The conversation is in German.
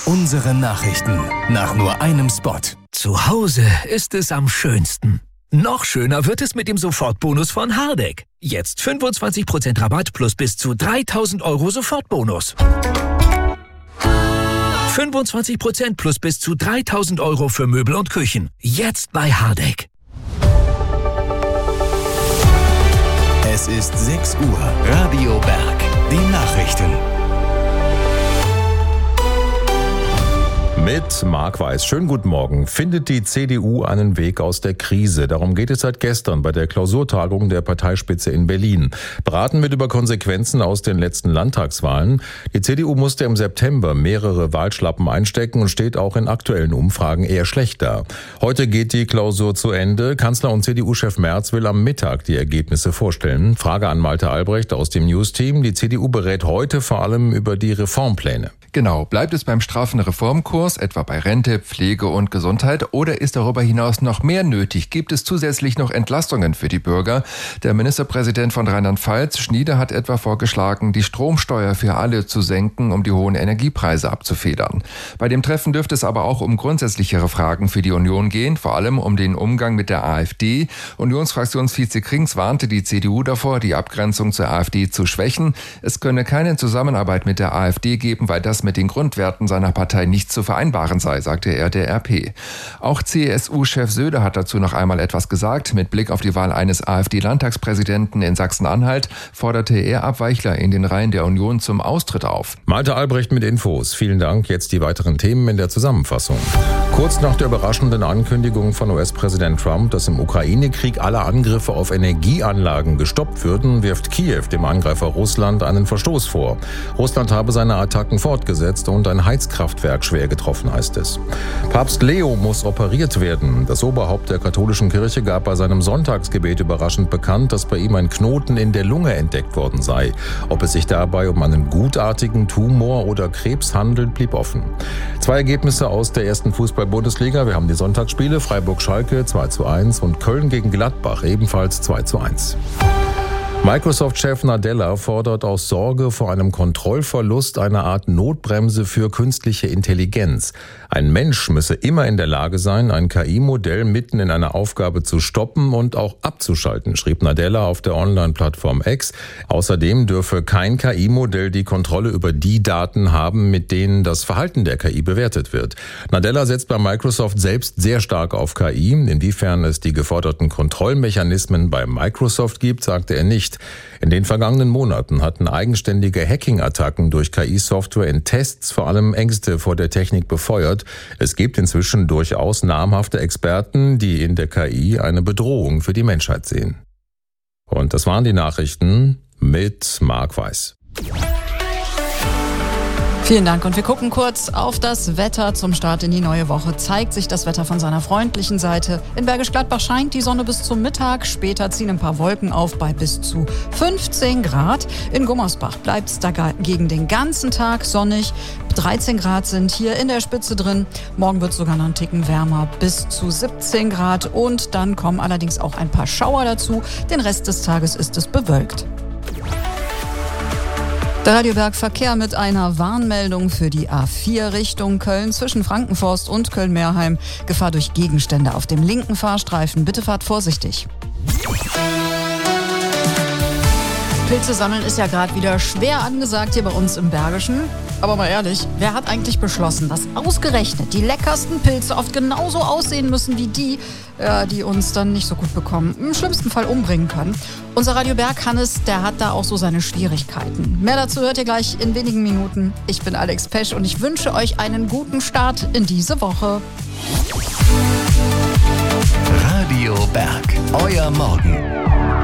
Unsere Nachrichten nach nur einem Spot. Zu Hause ist es am schönsten. Noch schöner wird es mit dem Sofortbonus von Hardegg. Jetzt 25% Rabatt plus bis zu 3.000 € Sofortbonus. 25% plus bis zu 3.000 € für Möbel und Küchen. Jetzt bei Hardegg. Es ist 6 Uhr. Radio Berg. Die Nachrichten. Mit Marc Weiß. Schönen guten Morgen. Findet die CDU einen Weg aus der Krise? Darum geht es seit gestern bei der Klausurtagung der Parteispitze in Berlin. Beraten wird über Konsequenzen aus den letzten Landtagswahlen. Die CDU musste im September mehrere Wahlschlappen einstecken und steht auch in aktuellen Umfragen eher schlecht da. Heute geht die Klausur zu Ende. Kanzler und CDU-Chef Merz will am Mittag die Ergebnisse vorstellen. Frage an Malte Albrecht aus dem News-Team. Die CDU berät heute vor allem über die Reformpläne. Genau, bleibt es beim straffen Reformkurs, etwa bei Rente, Pflege und Gesundheit, oder ist darüber hinaus noch mehr nötig? Gibt es zusätzlich noch Entlastungen für die Bürger? Der Ministerpräsident von Rheinland-Pfalz, Schnieder, hat etwa vorgeschlagen, die Stromsteuer für alle zu senken, um die hohen Energiepreise abzufedern. Bei dem Treffen dürfte es aber auch um grundsätzlichere Fragen für die Union gehen, vor allem um den Umgang mit der AfD. Unionsfraktionsvize Krings warnte die CDU davor, die Abgrenzung zur AfD zu schwächen. Es könne keine Zusammenarbeit mit der AfD geben, weil das mit den Grundwerten seiner Partei nicht zu vereinbaren sei, sagte er der RP. Auch CSU-Chef Söder hat dazu noch einmal etwas gesagt. Mit Blick auf die Wahl eines AfD-Landtagspräsidenten in Sachsen-Anhalt forderte er Abweichler in den Reihen der Union zum Austritt auf. Malte Albrecht mit Infos. Vielen Dank. Jetzt die weiteren Themen in der Zusammenfassung. Kurz nach der überraschenden Ankündigung von US-Präsident Trump, dass im Ukraine-Krieg alle Angriffe auf Energieanlagen gestoppt würden, wirft Kiew dem Angreifer Russland einen Verstoß vor. Russland habe seine Attacken fortgesetzt und ein Heizkraftwerk schwer getroffen, heißt es. Papst Leo muss operiert werden. Das Oberhaupt der katholischen Kirche gab bei seinem Sonntagsgebet überraschend bekannt, dass bei ihm ein Knoten in der Lunge entdeckt worden sei. Ob es sich dabei um einen gutartigen Tumor oder Krebs handelt, blieb offen. 2 Ergebnisse aus der ersten Fußball-Bundesliga. Wir haben die Sonntagsspiele: Freiburg-Schalke 2:1 und Köln gegen Gladbach ebenfalls 2:1. Microsoft-Chef Nadella fordert aus Sorge vor einem Kontrollverlust eine Art Notbremse für künstliche Intelligenz. Ein Mensch müsse immer in der Lage sein, ein KI-Modell mitten in einer Aufgabe zu stoppen und auch abzuschalten, schrieb Nadella auf der Online-Plattform X. Außerdem dürfe kein KI-Modell die Kontrolle über die Daten haben, mit denen das Verhalten der KI bewertet wird. Nadella setzt bei Microsoft selbst sehr stark auf KI. Inwiefern es die geforderten Kontrollmechanismen bei Microsoft gibt, sagte er nicht. In den vergangenen Monaten hatten eigenständige Hacking-Attacken durch KI-Software in Tests vor allem Ängste vor der Technik befeuert. Es gibt inzwischen durchaus namhafte Experten, die in der KI eine Bedrohung für die Menschheit sehen. Und das waren die Nachrichten mit Marc Weiß. Vielen Dank und wir gucken kurz auf das Wetter zum Start in die neue Woche. Zeigt sich das Wetter von seiner freundlichen Seite. In Bergisch Gladbach scheint die Sonne bis zum Mittag. Später ziehen ein paar Wolken auf bei bis zu 15 Grad. In Gummersbach bleibt es dagegen den ganzen Tag sonnig. 13 Grad sind hier in der Spitze drin. Morgen wird es sogar noch einen Ticken wärmer, bis zu 17 Grad. Und dann kommen allerdings auch ein paar Schauer dazu. Den Rest des Tages ist es bewölkt. Der Radio Berg Verkehr mit einer Warnmeldung für die A4 Richtung Köln zwischen Frankenforst und Köln-Meerheim. Gefahr durch Gegenstände auf dem linken Fahrstreifen. Bitte fahrt vorsichtig. Pilze sammeln ist ja gerade wieder schwer angesagt hier bei uns im Bergischen. Aber mal ehrlich, wer hat eigentlich beschlossen, dass ausgerechnet die leckersten Pilze oft genauso aussehen müssen wie die, die uns dann nicht so gut bekommen, im schlimmsten Fall umbringen können? Unser Radio Berg Hannes, der hat da auch so seine Schwierigkeiten. Mehr dazu hört ihr gleich in wenigen Minuten. Ich bin Alex Pesch und ich wünsche euch einen guten Start in diese Woche. Radio Berg, euer Morgen.